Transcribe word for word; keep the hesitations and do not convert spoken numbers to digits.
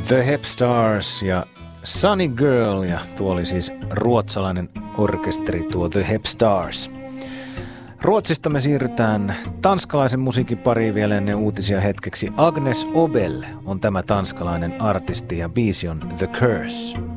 The Hepstars ja Sunny Girl, ja tuo oli siis ruotsalainen orkesteri, tuo The Hepstars. Ruotsista me siirrytään tanskalaisen musiikin pariin vielä ennen uutisia hetkeksi. Agnes Obel on tämä tanskalainen artisti ja biisi on The Curse.